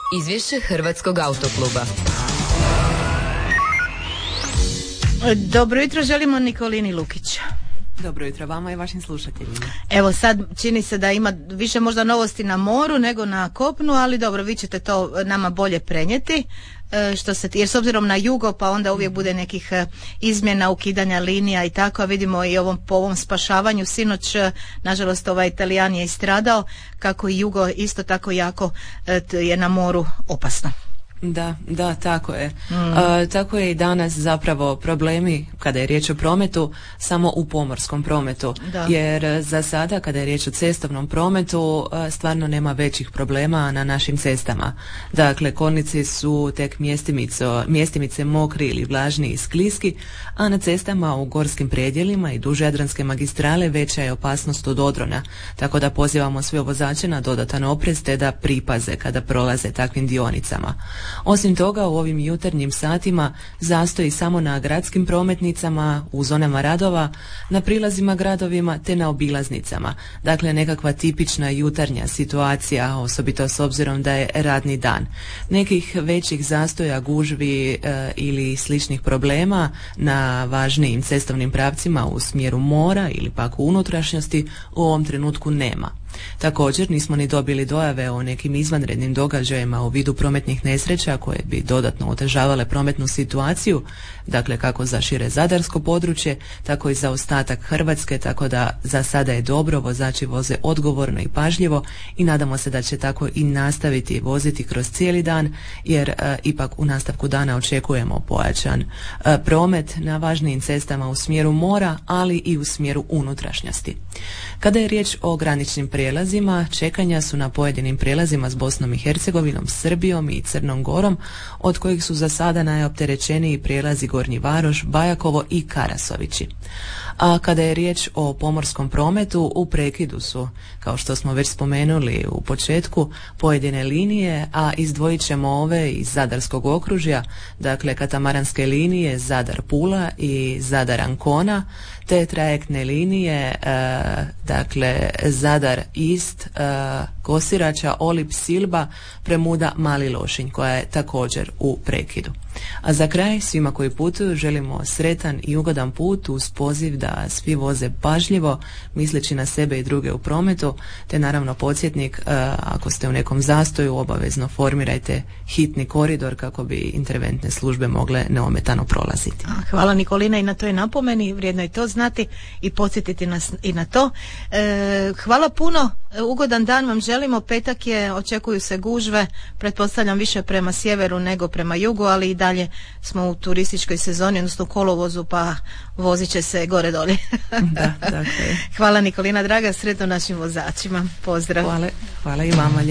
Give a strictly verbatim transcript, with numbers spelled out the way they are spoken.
Izvješće Hrvatskog autokluba. Dobro jutro želimo Nikolini Lukić. Dobro jutro vama i vašim slušateljima. Evo sad čini se da ima više možda novosti na moru nego na kopnu, ali dobro, vi ćete to nama bolje prenijeti. E, što se, jer s obzirom na jugo pa onda uvijek bude nekih izmjena, ukidanja linija i tako, a vidimo i ovom, po ovom spašavanju sinoć, nažalost ovaj Italijan je istradao, kako i jugo isto tako jako je na moru opasno. Da, da, tako je. Mm. Uh, tako je i danas zapravo problemi kada je riječ o prometu samo u pomorskom prometu, da. Jer za sada kada je riječ o cestovnom prometu uh, stvarno nema većih problema na našim cestama. Dakle, kolnici su tek mjestimice, mjestimice mokri ili vlažni i skliski, a na cestama u gorskim predjelima i duž Jadranske magistrale veća je opasnost od odrona, tako da pozivamo sve vozače na dodatan oprez te da pripaze kada prolaze takvim dionicama. Osim toga, u ovim jutarnjim satima zastoji samo na gradskim prometnicama, u zonama radova, na prilazima gradovima te na obilaznicama. Dakle, nekakva tipična jutarnja situacija, osobito s obzirom da je radni dan. Nekih većih zastoja, gužvi e, ili sličnih problema na važnijim cestovnim pravcima u smjeru mora ili pak u unutrašnjosti u ovom trenutku nema. Također nismo ni dobili dojave o nekim izvanrednim događajima u vidu prometnih nesreća koje bi dodatno otežavale prometnu situaciju, dakle kako za šire zadarsko područje, tako i za ostatak Hrvatske, tako da za sada je dobro, vozači voze odgovorno i pažljivo i nadamo se da će tako i nastaviti voziti kroz cijeli dan, jer e, ipak u nastavku dana očekujemo pojačan e, promet na važnijim cestama u smjeru mora, ali i u smjeru unutrašnjosti. Kada je riječ o graničnim prijelazima, čekanja su na pojedinim prijelazima s Bosnom i Hercegovinom, Srbijom i Crnom Gorom, od kojih su za sada najopterećeniji prijelazi Gornji Varoš, Bajakovo i Karasovići. A kada je riječ o pomorskom prometu, u prekidu su, kao što smo već spomenuli u početku, pojedine linije, a izdvojit ćemo ove iz Zadarskog okružja, dakle katamaranske linije Zadar-Pula i Zadar-Ancona, te trajektne linije, e, dakle Zadar-Ist, e, Kosirača, Olip, Silba, Premuda, Mali Lošinj, koja je također u prekidu. A za kraj, svima koji putuju želimo sretan i ugodan put uz poziv da svi voze pažljivo, misleći na sebe i druge u prometu, te naravno podsjetnik, e, ako ste u nekom zastoju, obavezno formirajte hitni koridor kako bi interventne službe mogle neometano prolaziti. Hvala Nikolina i na toj napomeni, vrijedno je to znati i podsjetiti nas i na to. E, hvala puno, ugodan dan vam želimo, petak je, očekuju se gužve, pretpostavljam više prema sjeveru nego prema jugu, ali i dalje smo u turističkoj sezoni, odnosno u kolovozu, pa vozit će se gore dolje. Da, dakle. Hvala Nikolina draga, sretno našim vozačima, pozdrav. Hvala, hvala i vama.